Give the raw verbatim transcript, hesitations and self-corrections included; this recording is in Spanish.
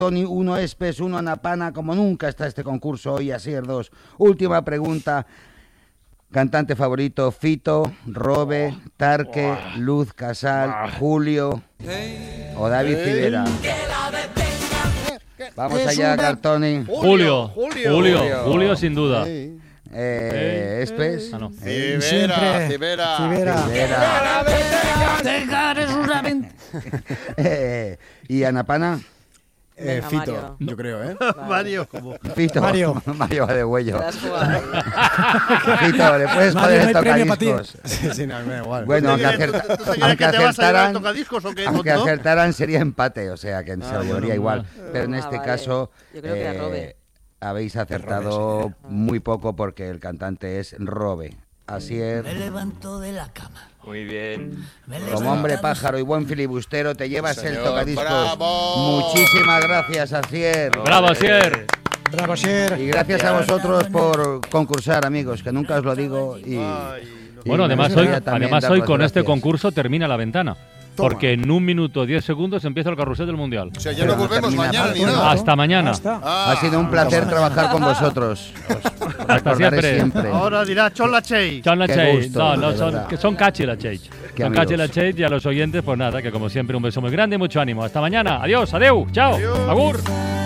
Toni, uno Espes, uno Anapana, como nunca está este concurso hoy, Asier dos. Última pregunta. Cantante favorito, Fito, Robe, Tarque, Luz Casal, Julio o David Civera. Vamos allá, Cartoni. Julio, Julio, Julio, Julio sin duda. Eh, eh, Espes. Ah, no. Civera, Civera. Civera. eh, ¿Y Anapana? Eh, Venga, Fito, Mario. yo creo, ¿eh? Mario, como. Fito. Mario. Mario de Huello. Te has jugado. Fito, le puedes Mario, joder no hay el premio para ti. tocadiscos. Sí, sí, no, me da igual. Bueno, aunque, ¿Tú te acerta- crees- tú te crees aunque que te vas a llevar acertaran, el tocadiscos o qué, aunque tonto? acertaran sería empate, o sea que se lo bueno, llevaría igual. bueno. Pero en Ah, este vale. caso Yo creo que era Robe. habéis acertado muy poco porque el cantante es Robe. Así es. Me levanto de la cama. Muy bien. Me Como levanto- hombre pájaro y buen filibustero te llevas el Señor, tocadiscos. ¡bravo! Muchísimas gracias, Asier. Bravo, Asier. Bravo, Sier. Y gracias a vosotros por concursar, amigos, que nunca os lo digo. Y, Ay, no. y Bueno, me además hoy, gustaría también además dar hoy las con este gracias. concurso termina la ventana. Toma. Porque en un minuto diez segundos empieza el carrusel del Mundial. O sea, ya Pero no no volvemos termina mañana ni tanto, nada. Hasta mañana. Ya está. Ah, Ha sido un placer trabajar con vosotros. Os recordaré siempre. siempre. Ahora dirá Chola Chey. Son la Qué Chase. gusto, No, no, de son, verdad. que son cachi la Chase. Qué Son cachi amigos. la Chase y a los oyentes, pues nada, que como siempre un beso muy grande y mucho ánimo. Hasta mañana. Adiós, adeu, chao, agur.